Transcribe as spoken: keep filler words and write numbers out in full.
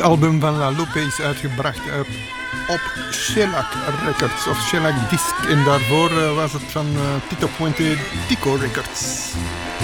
Het album van La Lupe is uitgebracht op, op Shellac Records of Shellac Disc. En daarvoor was het van Tito Puente Tico Records.